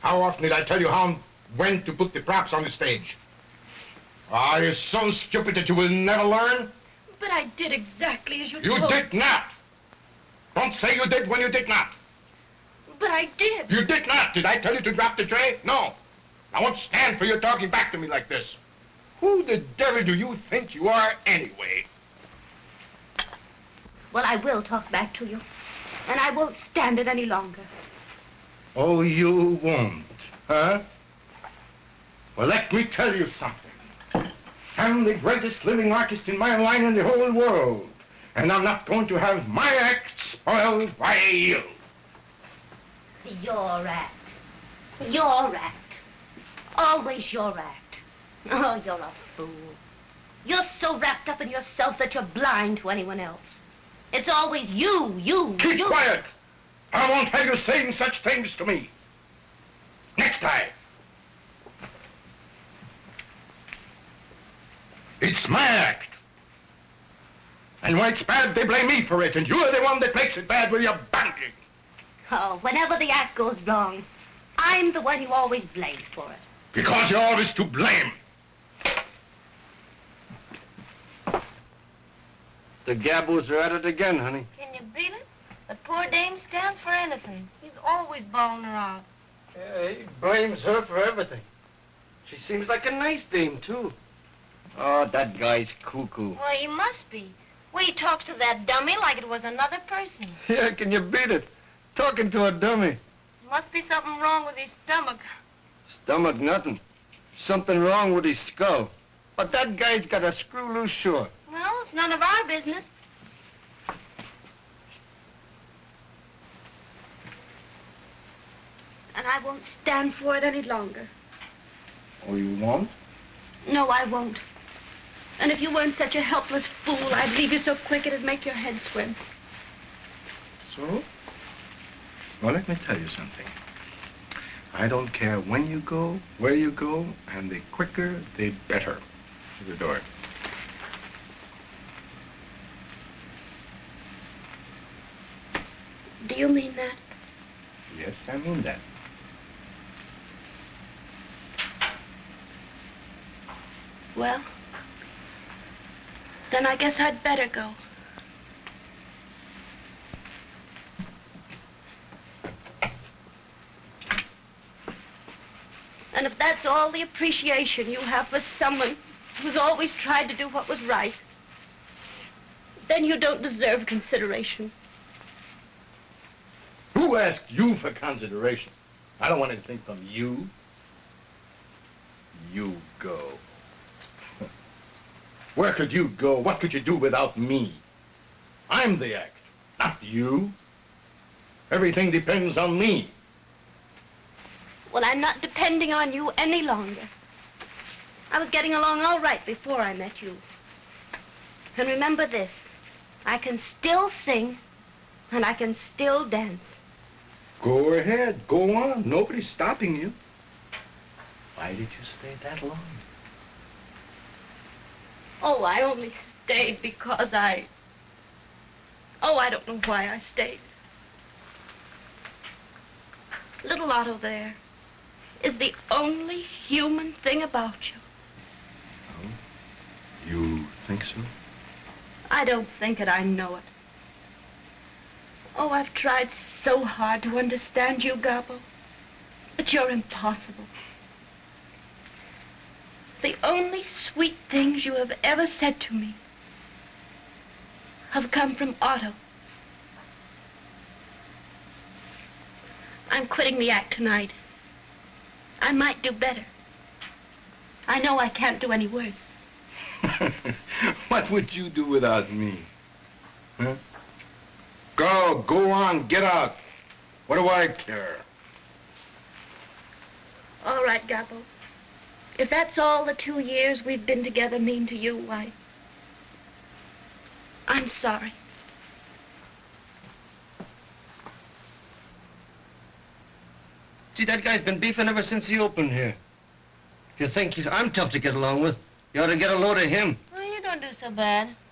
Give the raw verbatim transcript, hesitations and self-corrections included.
How often did I tell you how and when to put the props on the stage? Are you so stupid that you will never learn? But I did exactly as you You told. did not. Don't say you did when you did not. But I did. You did not. Did I tell you to drop the tray? No. I won't stand for you talking back to me like this. Who the devil do you think you are anyway? Well, I will talk back to you. And I won't stand it any longer. Oh, you won't, huh? Well, let me tell you something. I'm the greatest living artist in my line in the whole world. And I'm not going to have my act spoiled by you. Your act. Your act. Always your act. Oh, you're a fool. You're so wrapped up in yourself that you're blind to anyone else. It's always you, you, Keep you. quiet. I won't have you saying such things to me. Next time. It's my act. And when it's bad, they blame me for it, and you're the one that makes it bad with your banking. Oh, whenever the act goes wrong, I'm the one you always blame for it. Because you're always to blame. The Gabos are at it again, honey. Can you beat it? The poor dame stands for anything. He's always bawling her out. Yeah, he blames her for everything. She seems like a nice dame, too. Oh, that guy's cuckoo. Well, he must be. Well, he talks to that dummy like it was another person. Yeah, can you beat it? Talking to a dummy. Must be something wrong with his stomach. Stomach, nothing. Something wrong with his skull. But that guy's got a screw loose sure. Well, it's none of our business. And I won't stand for it any longer. Oh, you won't? No, I won't. And if you weren't such a helpless fool, I'd leave you so quick it'd make your head swim. So? Well, let me tell you something. I don't care when you go, where you go, and the quicker, the better. To the door. Do you mean that? Yes, I mean that. Well, then I guess I'd better go. And if that's all the appreciation you have for someone who's always tried to do what was right, then you don't deserve consideration. Who asked you for consideration? I don't want anything from you. You go. Where could you go? What could you do without me? I'm the act, not you. Everything depends on me. Well, I'm not depending on you any longer. I was getting along all right before I met you. And remember this, I can still sing, and I can still dance. Go ahead, go on. Nobody's stopping you. Why did you stay that long? Oh, I only stayed because I... Oh, I don't know why I stayed. Little Otto there is the only human thing about you. Oh? You think so? I don't think it, I know it. Oh, I've tried so hard to understand you, Gabo, but you're impossible. The only sweet things you have ever said to me have come from Otto. I'm quitting the act tonight. I might do better. I know I can't do any worse. What would you do without me? Huh? Go, go on, get out. What do I care? All right, Gabo. If that's all the two years we've been together mean to you, why, I'm sorry. See, that guy's been beefing ever since he opened here. If you think he's, I'm tough to get along with, you ought to get a load of him. Well, you don't do so bad.